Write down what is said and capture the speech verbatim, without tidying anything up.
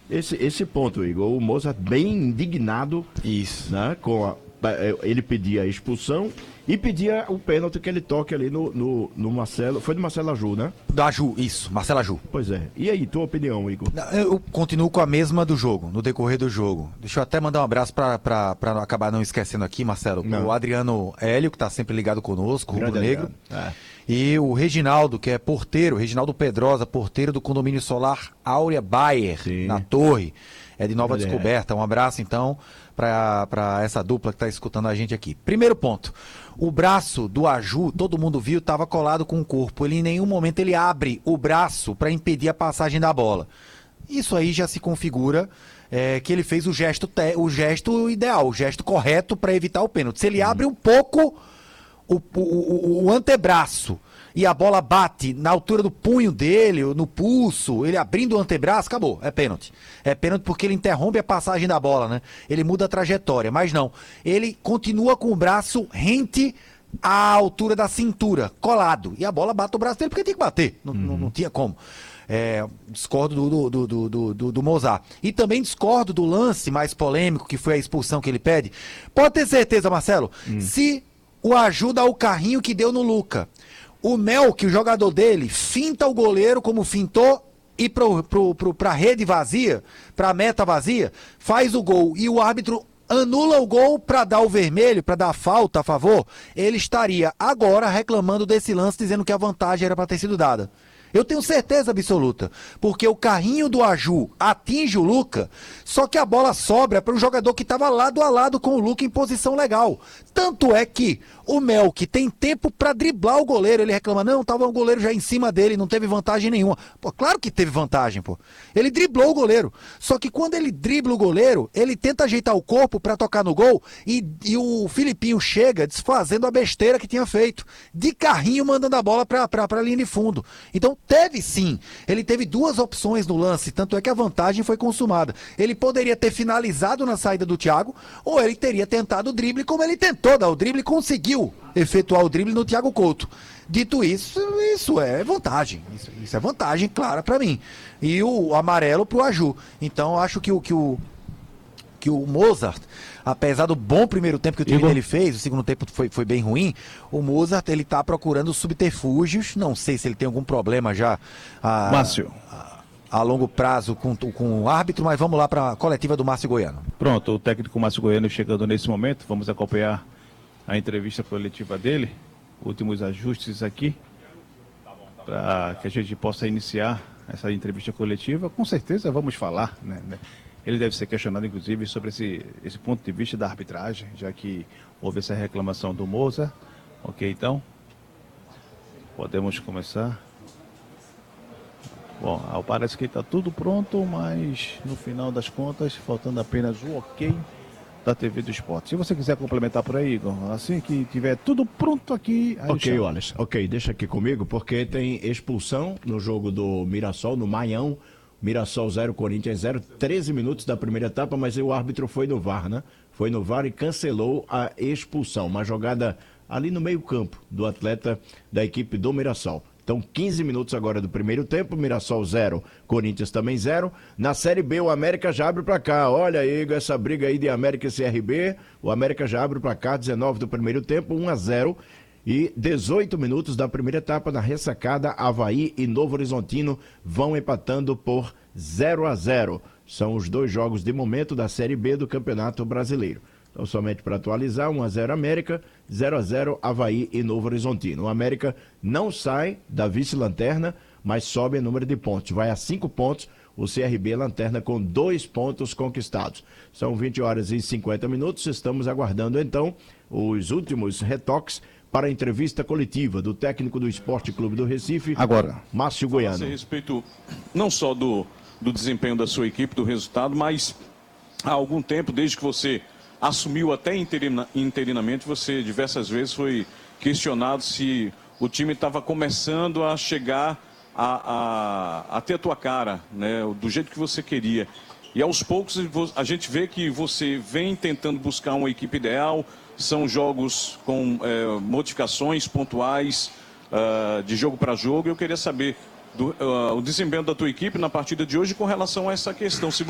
esse, esse ponto, Igor. O Mozart bem indignado. Isso. Né, com a, ele pedia a expulsão e pedia o pênalti que ele toque ali no, no, no Marcelo. Foi do Marcelo Aju, né? Da Aju, isso, Marcelo Aju. Pois é. E aí, tua opinião, Igor? Eu continuo com a mesma do jogo, no decorrer do jogo. Deixa eu até mandar um abraço pra, pra, pra acabar não esquecendo aqui, Marcelo. Não. O Adriano Hélio, que tá sempre ligado conosco, o Rubro Negro. É. E o Reginaldo, que é porteiro, Reginaldo Pedrosa, porteiro do condomínio solar Áurea Bayer, Sim. na Torre. É de Nova Grande Descoberta. Um abraço, então, para essa dupla que está escutando a gente aqui. Primeiro ponto. O braço do Aju, todo mundo viu, estava colado com o corpo. Ele em nenhum momento ele abre o braço para impedir a passagem da bola. Isso aí já se configura é, que ele fez o gesto, te, o gesto ideal, o gesto correto para evitar o pênalti. Se ele hum. abre um pouco o, o, o, o antebraço e a bola bate na altura do punho dele, no pulso, ele abrindo o antebraço, acabou, é pênalti. É pênalti porque ele interrompe a passagem da bola, né? Ele muda a trajetória, mas não. Ele continua com o braço rente à altura da cintura, colado. E a bola bate o braço dele porque tem que bater, não, uhum. não, não tinha como. É, discordo do, do, do, do, do, do Mozart. E também discordo do lance mais polêmico, que foi a expulsão que ele pede. Pode ter certeza, Marcelo, hum. se o ajuda ao carrinho que deu no Luca, o Mel, que o jogador dele, finta o goleiro como fintou e pro, pro, pro, pra rede vazia, pra meta vazia, faz o gol e o árbitro anula o gol para dar o vermelho, para dar a falta a favor, ele estaria agora reclamando desse lance, dizendo que a vantagem era para ter sido dada. Eu tenho certeza absoluta, porque o carrinho do Aju atinge o Luca, só que a bola sobra para um jogador que estava lado a lado com o Luca em posição legal. Tanto é que o Melk tem tempo para driblar o goleiro, ele reclama, não, estava o goleiro já em cima dele, não teve vantagem nenhuma. Pô, claro que teve vantagem, pô. Ele driblou o goleiro, só que quando ele dribla o goleiro, ele tenta ajeitar o corpo para tocar no gol e, e o Filipinho chega desfazendo a besteira que tinha feito, de carrinho mandando a bola para a linha de fundo. Então, teve sim, ele teve duas opções no lance, tanto é que a vantagem foi consumada. Ele poderia ter finalizado na saída do Thiago, ou ele teria tentado o drible como ele tentou dar o drible e conseguiu efetuar o drible no Thiago Couto. Dito isso, isso é vantagem, isso, isso é vantagem clara para mim. E o amarelo pro Aju. Então acho que o, que o, que o Mozart, apesar do bom primeiro tempo que o time Igor. dele fez, o segundo tempo foi, foi bem ruim, o Mozart ele tá procurando subterfúgios, não sei se ele tem algum problema já a, Márcio. a, a longo prazo com, com o árbitro, mas vamos lá para a coletiva do Márcio Goiano. Pronto, o técnico Márcio Goiano chegando nesse momento, vamos acompanhar a entrevista coletiva dele, últimos ajustes aqui, para que a gente possa iniciar essa entrevista coletiva. Com certeza vamos falar, né? Ele deve ser questionado, inclusive, sobre esse, esse ponto de vista da arbitragem, já que houve essa reclamação do Mozart. Ok, então, podemos começar. Bom, parece que está tudo pronto, mas no final das contas, faltando apenas o ok da T V do Esporte. Se você quiser complementar por aí, Igor, assim que tiver tudo pronto aqui... Ok, Wallace, ok, deixa aqui comigo, porque tem expulsão no jogo do Mirassol, no Maião. Mirassol zero, Corinthians zero, treze minutos da primeira etapa, mas o árbitro foi no V A R, né? Foi no V A R e cancelou a expulsão. Uma jogada ali no meio campo do atleta da equipe do Mirassol. Então, quinze minutos agora do primeiro tempo, Mirassol zero, Corinthians também zero. Na Série B, o América já abre pra cá. Olha, Igor, essa briga aí de América e C R B. O América já abre pra cá, dezenove do primeiro tempo, um a zero. E dezoito minutos da primeira etapa, na ressacada, Avaí e Novo Horizontino vão empatando por zero a zero. São os dois jogos de momento da Série B do Campeonato Brasileiro. Então, somente para atualizar, um a zero América, zero a zero Avaí e Novo Horizontino. O América não sai da vice-lanterna, mas sobe em número de pontos. Vai a cinco pontos, o C R B lanterna com dois pontos conquistados. São vinte horas e cinquenta minutos, estamos aguardando então os últimos retoques para a entrevista coletiva do técnico do Esporte Clube do Recife, agora, Márcio Goiano. A respeito não só do, do desempenho da sua equipe, do resultado, mas há algum tempo, desde que você assumiu até interina, interinamente, você diversas vezes foi questionado se o time estava começando a chegar a, a, a ter a tua cara, né, do jeito que você queria. E aos poucos a gente vê que você vem tentando buscar uma equipe ideal, são jogos com é, modificações pontuais uh, de jogo para jogo. Eu queria saber do, uh, o desempenho da tua equipe na partida de hoje com relação a essa questão. Se